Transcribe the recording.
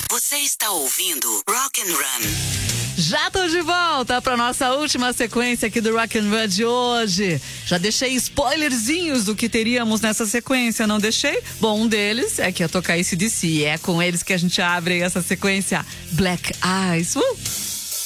Você está ouvindo Rock and Run. Já tô de volta para nossa última sequência aqui do Rock and Run de hoje. Já deixei spoilerzinhos do que teríamos nessa sequência, não deixei? Bom, um deles é que ia tocar AC/DC. É com eles que a gente abre essa sequência Black Eyes.